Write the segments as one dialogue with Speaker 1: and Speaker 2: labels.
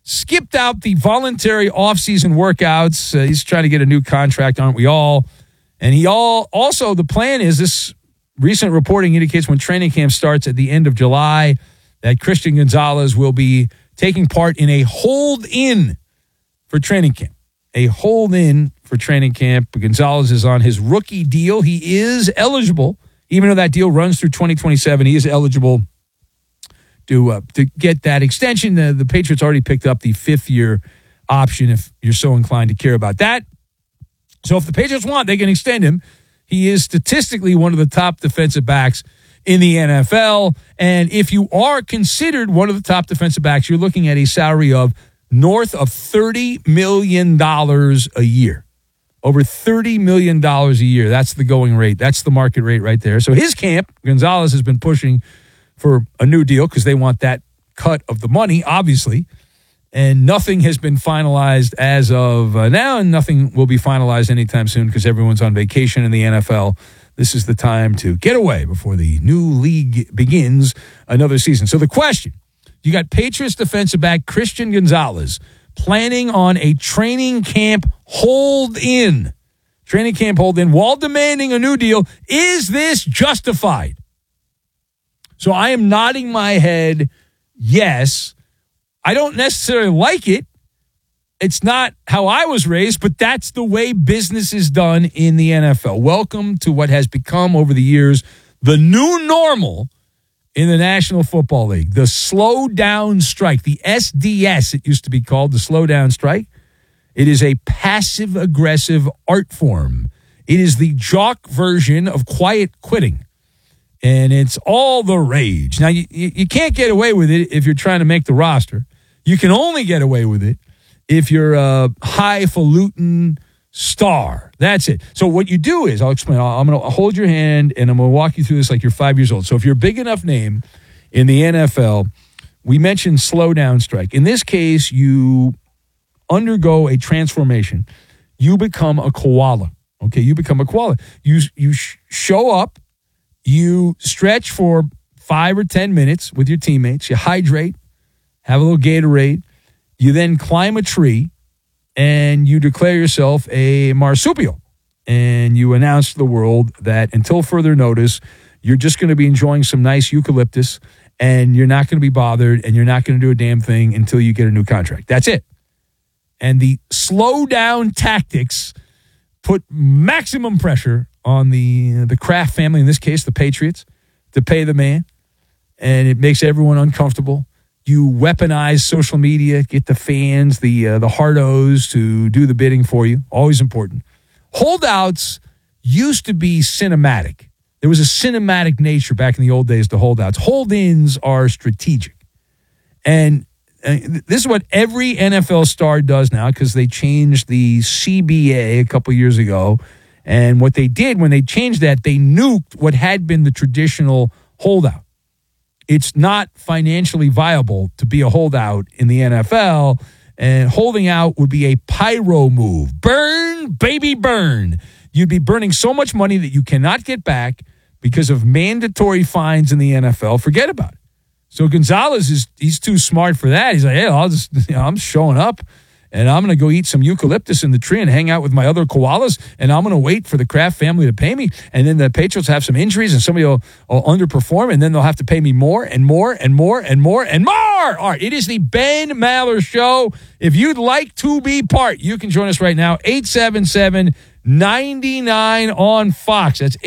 Speaker 1: skipped out the voluntary offseason workouts. He's trying to get a new contract, aren't we all? And also the plan is, this recent reporting indicates when training camp starts at the end of July, that Christian Gonzalez will be taking part in a hold-in for training camp. A hold-in for training camp. Gonzalez is on his rookie deal. He is eligible, even though that deal runs through 2027, he is eligible to get that extension. The Patriots already picked up the fifth-year option if you're so inclined to care about that. So if the Patriots want, they can extend him. He is statistically one of the top defensive backs in the NFL. And if you are considered one of the top defensive backs, you're looking at a salary of north of $30 million a year. Over $30 million a year. That's the going rate. That's the market rate right there. So his camp, Gonzalez, has been pushing for a new deal because they want that cut of the money, obviously. And nothing has been finalized as of now, and nothing will be finalized anytime soon because everyone's on vacation in the NFL. This is the time to get away before the new league begins another season. So the question, you got Patriots defensive back Christian Gonzalez planning on a training camp hold-in. Training camp hold-in while demanding a new deal. Is this justified? So I am nodding my head yes. I don't necessarily like it. It's not how I was raised, but that's the way business is done in the NFL. Welcome to what has become over the years the new normal in the National Football League. The slow down strike, the SDS it used to be called, the slow down strike. It is a passive-aggressive art form. It is the jock version of quiet quitting. And it's all the rage. Now, you can't get away with it if you're trying to make the roster. You can only get away with it if you're a highfalutin star. That's it. So what you do is, I'll explain. I'm going to hold your hand, and I'm going to walk you through this like you're 5 years old. So if you're a big enough name in the NFL, we mentioned slow down strike. In this case, you undergo a transformation. You become a koala. Okay, you become a koala. You show up. You stretch for 5 or 10 minutes with your teammates. You hydrate, have a little Gatorade. You then climb a tree, and you declare yourself a marsupial. And you announce to the world that until further notice, you're just going to be enjoying some nice eucalyptus, and you're not going to be bothered, and you're not going to do a damn thing until you get a new contract. That's it. And the slow down tactics put maximum pressure on the Kraft family, in this case, the Patriots, to pay the man. And it makes everyone uncomfortable. You weaponize social media, get the fans, the hardos to do the bidding for you. Always important. Holdouts used to be cinematic. There was a cinematic nature back in the old days to holdouts. Hold-ins are strategic. And this is what every NFL star does now because they changed the CBA a couple years ago. And what they did when they changed that, they nuked what had been the traditional holdout. It's not financially viable to be a holdout in the NFL, and holding out would be a pyro move. Burn, baby, burn. You'd be burning so much money that you cannot get back because of mandatory fines in the NFL. Forget about it. So Gonzalez he's too smart for that. He's like, hey, I'm showing up, and I'm going to go eat some eucalyptus in the tree and hang out with my other koalas, and I'm going to wait for the Kraft family to pay me, and then the Patriots have some injuries, and somebody will underperform, and then they'll have to pay me more and more and more and more and more. All right, it is the Ben Maller Show. If you'd like to be part, you can join us right now, 877-99 on Fox. That's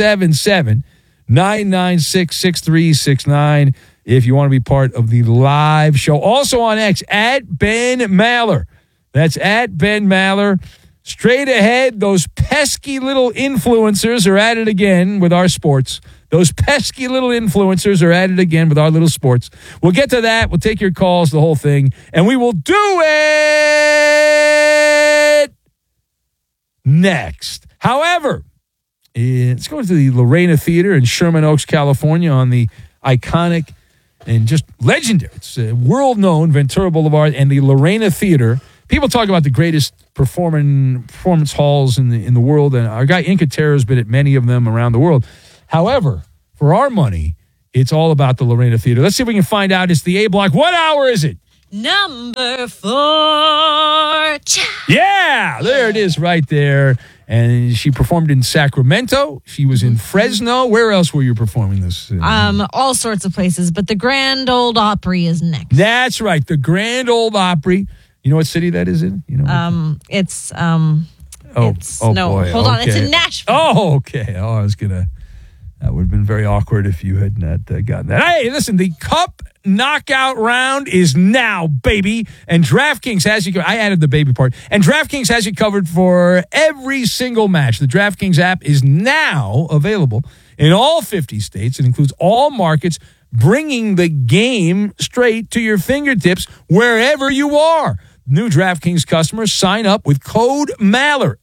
Speaker 1: 877-996-6369. If you want to be part of the live show. Also on X, at Ben Maller. That's at Ben Maller. Straight ahead, those pesky little influencers are at it again with our sports. Those pesky little influencers are at it again with our little sports. We'll get to that. We'll take your calls, the whole thing. And we will do it next. However, let's go to the Lorena Theater in Sherman Oaks, California on the iconic and just legendary. It's world-known Ventura Boulevard and the Lorena Theater. People talk about the greatest performance halls in the world, and our guy Incatero has been at many of them around the world. However, for our money, it's all about the Lorena Theater. Let's see if we can find out. It's the A Block. What hour is it?
Speaker 2: Number 4.
Speaker 1: Yeah, there it is right there. And she performed in Sacramento. She was in Fresno. Where else were you performing this?
Speaker 2: All sorts of places, but the Grand Ole Opry is next.
Speaker 1: That's right, the Grand Ole Opry. You know what city that is in? You know.
Speaker 2: It's
Speaker 1: boy.
Speaker 2: hold on, it's in Nashville.
Speaker 1: Oh, okay. That would have been very awkward if you had not gotten that. Hey, listen, the Cup knockout round is now, baby. And DraftKings has you. I added the baby part. And DraftKings has you covered for every single match. The DraftKings app is now available in all 50 states. It includes all markets, bringing the game straight to your fingertips wherever you are. New DraftKings customers sign up with code MALLER,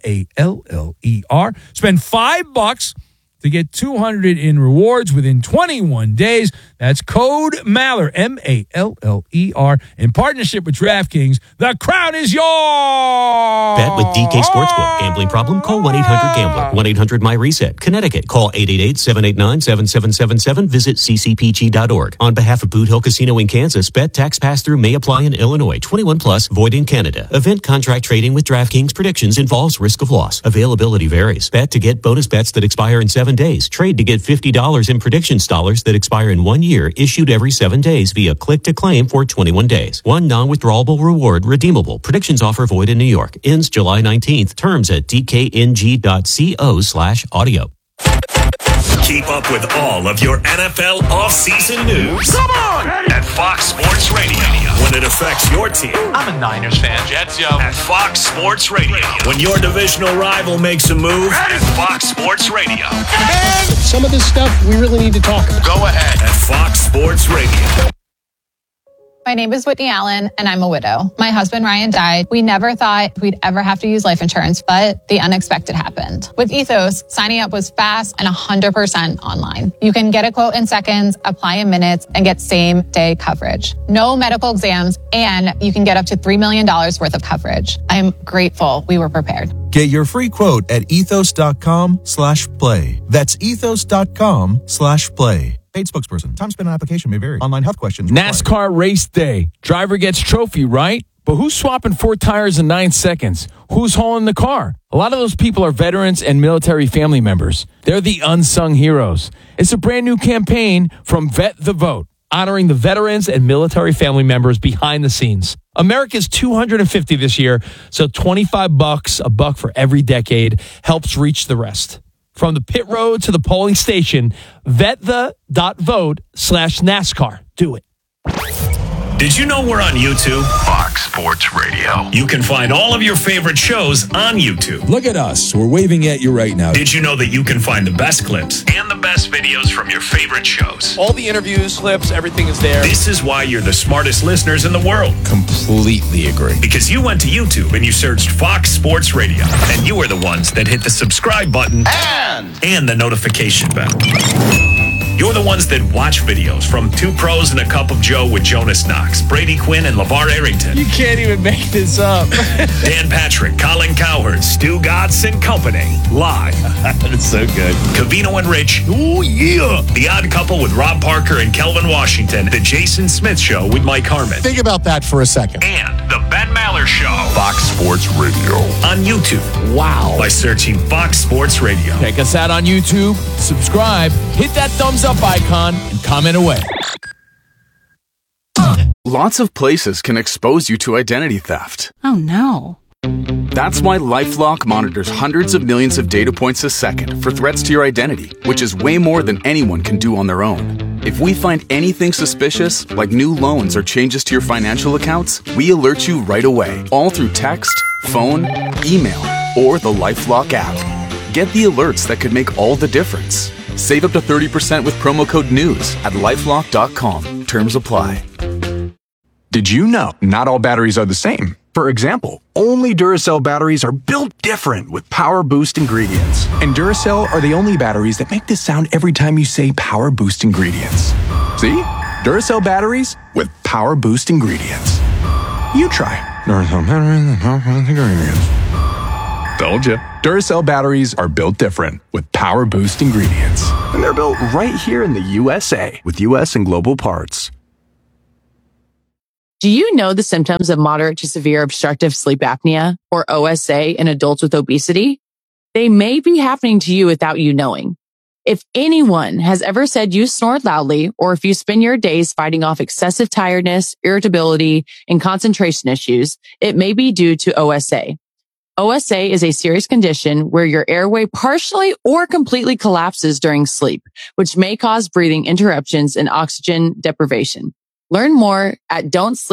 Speaker 1: MALLER. Spend $5 to get $200 in rewards within 21 days. That's code MALLER, MALLER. In partnership with DraftKings, the crown is yours.
Speaker 3: Bet with DK Sportsbook. Gambling problem? Call 1-800-GAMBLER. 1-800-MY-RESET. Connecticut. Call 888-789-7777. Visit ccpg.org. On behalf of Boot Hill Casino in Kansas, bet tax pass-through may apply in Illinois. 21 plus, void in Canada. Event contract trading with DraftKings predictions involves risk of loss. Availability varies. Bet to get bonus bets that expire in 7 days. Trade to get $50 in predictions dollars that expire in 1 year, issued every 7 days via click to claim for 21 days. One non-withdrawable reward redeemable. Predictions offer void in New York. Ends July 19th. Terms at dkng.co/audio.
Speaker 4: Keep up with all of your NFL offseason news.
Speaker 5: Come on!
Speaker 4: At Fox Sports Radio. When it affects your team.
Speaker 5: I'm a Niners fan. Jets, yo.
Speaker 4: At Fox Sports Radio. When your divisional rival makes a move. At Fox Sports Radio.
Speaker 6: And some of this stuff we really need to talk about.
Speaker 5: Go ahead.
Speaker 4: At Fox Sports Radio.
Speaker 7: My name is Whitney Allen, and I'm a widow. My husband, Ryan, died. We never thought we'd ever have to use life insurance, but the unexpected happened. With Ethos, signing up was fast and 100% online. You can get a quote in seconds, apply in minutes, and get same-day coverage. No medical exams, and you can get up to $3 million worth of coverage. I'm grateful we were prepared.
Speaker 8: Get your free quote at ethos.com/play. That's ethos.com/play. Paid spokesperson. Time spent on application may vary. Online health questions required.
Speaker 9: NASCAR race day. Driver gets trophy, right? But who's swapping 4 tires in 9 seconds? Who's hauling the car? A lot of those people are veterans and military family members. They're the unsung heroes. It's a brand new campaign from Vet the Vote, honoring the veterans and military family members behind the scenes. America's 250 this year, so $25, a buck for every decade, helps reach the rest. From the pit road to the polling station, VetThe.vote/NASCAR. Do it.
Speaker 4: Did you know we're on YouTube?
Speaker 5: Fox Sports Radio.
Speaker 4: You can find all of your favorite shows on YouTube.
Speaker 10: Look at us. We're waving at you right now.
Speaker 4: Did you know that you can find the best clips and the best videos from your favorite shows?
Speaker 9: All the interviews, clips, everything is there.
Speaker 4: This is why you're the smartest listeners in the world.
Speaker 10: Completely agree.
Speaker 4: Because you went to YouTube and you searched Fox Sports Radio. And you were the ones that hit the subscribe button and the notification bell. You're the ones that watch videos from Two Pros and a Cup of Joe with Jonas Knox, Brady Quinn, and LeVar Arrington.
Speaker 9: You can't even make this up.
Speaker 4: Dan Patrick, Colin Cowherd, Stu Gatz and Company. Live.
Speaker 9: That's so good.
Speaker 4: Covino and Rich. Oh, yeah. The Odd Couple with Rob Parker and Kelvin Washington. The Jason Smith Show with Mike Harmon.
Speaker 6: Think about that for a second.
Speaker 4: And the Ben Maller Show.
Speaker 5: Fox Sports Radio.
Speaker 4: On YouTube.
Speaker 9: Wow.
Speaker 4: By searching Fox Sports Radio.
Speaker 9: Check us out on YouTube. Subscribe. Hit that thumbs up icon and comment away.
Speaker 11: Lots of places can expose you to identity theft.
Speaker 12: Oh no.
Speaker 11: That's why LifeLock monitors hundreds of millions of data points a second for threats to your identity, which is way more than anyone can do on their own. If we find anything suspicious, like new loans or changes to your financial accounts, we alert you right away, all through text, phone, email, or the LifeLock app. Get the alerts that could make all the difference. Save up to 30% with promo code NEWS at LifeLock.com. Terms apply.
Speaker 13: Did you know not all batteries are the same? For example, only Duracell batteries are built different with Power Boost ingredients. And Duracell are the only batteries that make this sound every time you say Power Boost ingredients. See? Duracell batteries with Power Boost ingredients. You try. Duracell batteries with Power Boost ingredients. Told you. Duracell batteries are built different with Power Boost ingredients. And they're built right here in the USA with US and global parts.
Speaker 12: Do you know the symptoms of moderate to severe obstructive sleep apnea, or OSA, in adults with obesity? They may be happening to you without you knowing. If anyone has ever said you snore loudly, or if you spend your days fighting off excessive tiredness, irritability, and concentration issues, it may be due to OSA. OSA is a serious condition where your airway partially or completely collapses during sleep, which may cause breathing interruptions and oxygen deprivation. Learn more at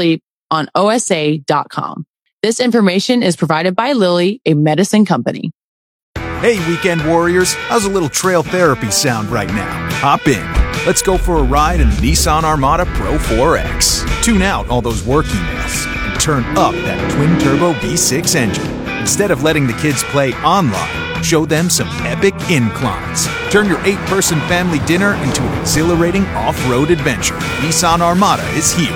Speaker 12: don'tsleeponosa.com. This information is provided by Lilly, a medicine company.
Speaker 14: Hey, weekend warriors, how's a little trail therapy sound right now? Hop in. Let's go for a ride in the Nissan Armada Pro 4X. Tune out all those work emails and turn up that twin-turbo V6 engine. Instead of letting the kids play online, show them some epic inclines. Turn your 8-person family dinner into an exhilarating off-road adventure. Nissan Armada is here.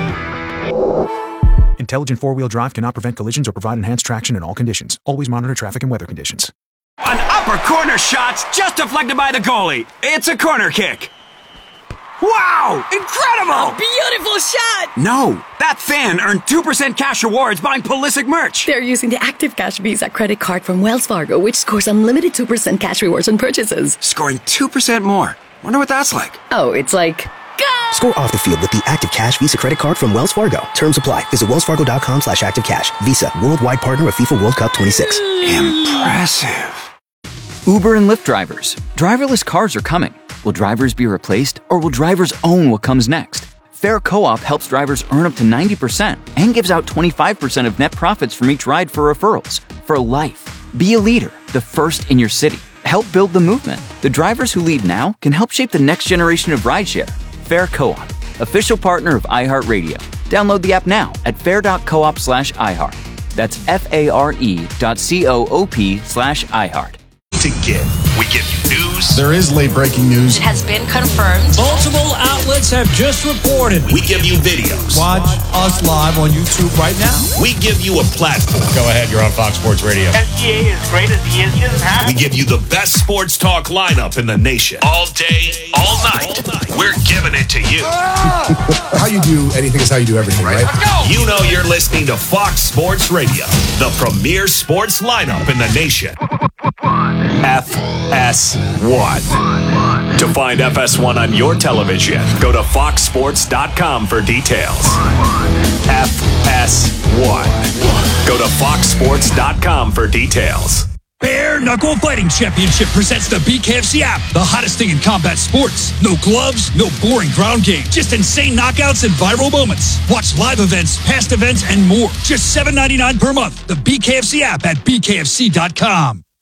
Speaker 14: Intelligent four-wheel drive cannot prevent collisions or provide enhanced traction in all conditions. Always monitor traffic and weather conditions.
Speaker 15: An upper corner shot's just deflected by the goalie. It's a corner kick. Wow! Incredible!
Speaker 16: A beautiful shot!
Speaker 15: No, that fan earned 2% cash rewards buying Pulisic merch.
Speaker 16: They're using the Active Cash Visa credit card from Wells Fargo, which scores unlimited 2% cash rewards on purchases.
Speaker 15: Scoring 2% more. Wonder what that's like.
Speaker 16: Oh, it's like... Go!
Speaker 17: Score off the field with the Active Cash Visa credit card from Wells Fargo. Terms apply. Visit wellsfargo.com/activecash. Visa, worldwide partner of FIFA World Cup 26.
Speaker 15: Impressive.
Speaker 18: Uber and Lyft drivers. Driverless cars are coming. Will drivers be replaced, or will drivers own what comes next? Fair Co-op helps drivers earn up to 90% and gives out 25% of net profits from each ride for referrals. For life. Be a leader, the first in your city. Help build the movement. The drivers who lead now can help shape the next generation of rideshare. Fair Co-op, official partner of iHeartRadio. Download the app now at fair.coop/iHeart. That's FARE.coop/iHeart.
Speaker 4: To give. We give you news.
Speaker 6: There is late breaking news.
Speaker 2: It has been confirmed.
Speaker 19: Multiple outlets have just reported.
Speaker 4: We give you videos.
Speaker 6: Watch us live on YouTube right now.
Speaker 4: We give you a platform.
Speaker 10: Go ahead, you're on Fox Sports Radio.
Speaker 20: SGA is great as he is. He doesn't have
Speaker 4: We give you the best sports talk lineup in the nation. All day, all night. We're giving it to you.
Speaker 6: How you do anything is how you do everything, right?
Speaker 4: Let's go. You know you're listening to Fox Sports Radio, the premier sports lineup in the nation. FS1. To find FS1 on your television, go to foxsports.com for details. FS1. Go to foxsports.com for details.
Speaker 19: Bare Knuckle Fighting Championship presents the BKFC app, the hottest thing in combat sports. No gloves, no boring ground game, just insane knockouts and viral moments. Watch live events, past events, and more. Just $7.99 per month. The BKFC app at bkfc.com.